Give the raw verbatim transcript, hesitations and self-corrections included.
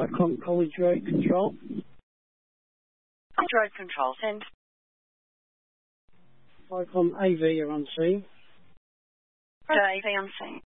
Icon College Road Control. College Road Control, send. Icon A V, you're on scene. Roger, A V on scene.